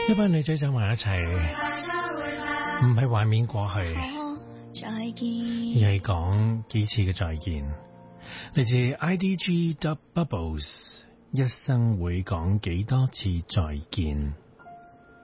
一班女仔走埋一齊，唔係懷緬過去，而係講幾次嘅再見。嚟自 IDG Dub Bubbles， 一生會講幾多次再見。